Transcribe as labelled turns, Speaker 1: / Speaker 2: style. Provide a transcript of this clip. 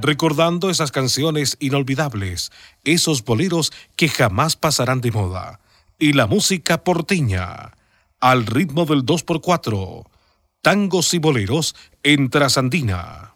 Speaker 1: recordando esas canciones inolvidables, esos boleros que jamás pasarán de moda, y la música porteña, al ritmo del 2x4, tangos y boleros en Trasandina.